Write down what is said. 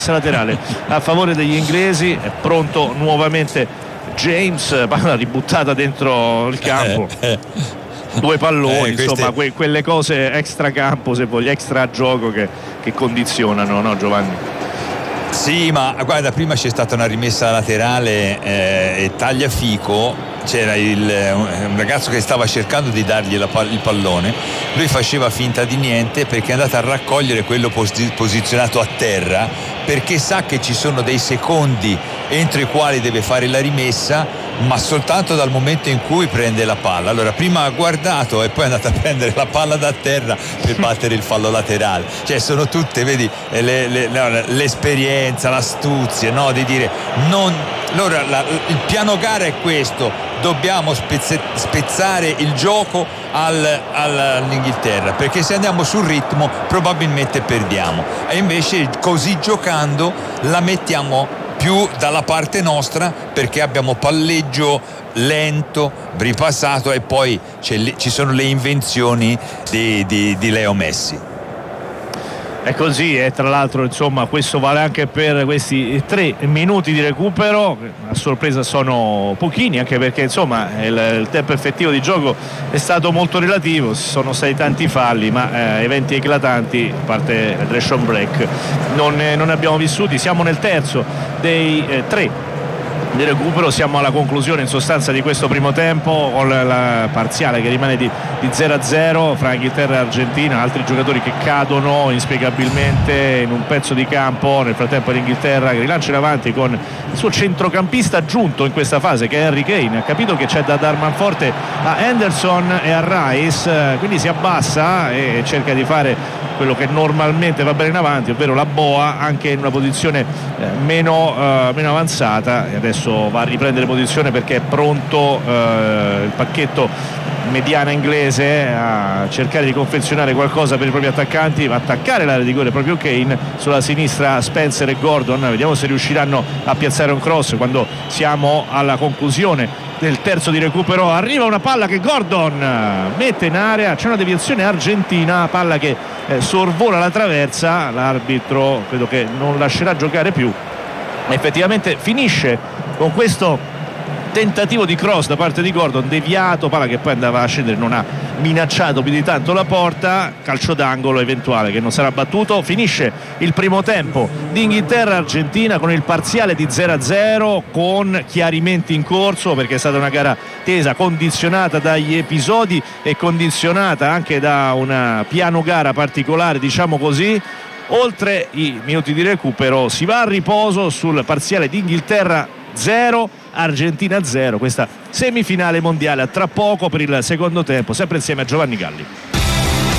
laterale a favore degli inglesi. È pronto nuovamente James, palla ributtata dentro il campo. Due palloni, insomma, quelle cose extra campo, se voglio, extra gioco che condizionano, no, Giovanni? Sì, ma guarda, prima c'è stata una rimessa laterale e Tagliafico, c'era un ragazzo che stava cercando di dargli il pallone, lui faceva finta di niente perché è andato a raccogliere quello posizionato a terra, perché sa che ci sono dei secondi entro i quali deve fare la rimessa, ma soltanto dal momento in cui prende la palla. Allora prima ha guardato e poi è andato a prendere la palla da terra per battere il fallo laterale. Cioè sono tutte, vedi, l'esperienza, l'astuzia, no? Di dire allora il piano gara è questo: dobbiamo spezzare il gioco all'Inghilterra, perché se andiamo sul ritmo probabilmente perdiamo, e invece così giocando la mettiamo più dalla parte nostra, perché abbiamo palleggio lento, ripassato, e poi ci sono le invenzioni di Leo Messi. È così, e tra l'altro insomma questo vale anche per questi 3 minuti di recupero. A sorpresa sono pochini, anche perché insomma il tempo effettivo di gioco è stato molto relativo, sono stati tanti falli, ma eventi eclatanti, a parte il ration break, non ne abbiamo vissuti. Siamo nel terzo dei 3 di recupero, siamo alla conclusione in sostanza di questo primo tempo, con la parziale che rimane di 0-0 fra Inghilterra e Argentina. Altri giocatori che cadono inspiegabilmente in un pezzo di campo. Nel frattempo l'Inghilterra che rilancia in avanti con il suo centrocampista aggiunto in questa fase, che è Harry Kane. Ha capito che c'è da dar manforte a Henderson e a Rice, quindi si abbassa e cerca di fare quello che normalmente va bene in avanti, ovvero la boa, anche in una posizione meno avanzata. E adesso va a riprendere posizione perché è pronto il pacchetto mediana inglese a cercare di confezionare qualcosa per i propri attaccanti. Va a attaccare l'area di rigore proprio Kane, sulla sinistra Spencer e Gordon. Vediamo se riusciranno a piazzare un cross quando siamo alla conclusione del terzo di recupero. Arriva una palla che Gordon mette in area, c'è una deviazione argentina, palla che sorvola la traversa. L'arbitro credo che non lascerà giocare più. Effettivamente finisce con questo tentativo di cross da parte di Gordon, deviato, palla che poi andava a scendere, non ha minacciato più di tanto la porta. Calcio d'angolo eventuale che non sarà battuto. Finisce il primo tempo di Inghilterra-Argentina con il parziale di 0-0, con chiarimenti in corso, perché è stata una gara tesa, condizionata dagli episodi e condizionata anche da una piano gara particolare, diciamo così. Oltre i minuti di recupero si va a riposo sul parziale di Inghilterra 0, Argentina 0. Questa semifinale mondiale a tra poco per il secondo tempo, sempre insieme a Giovanni Galli.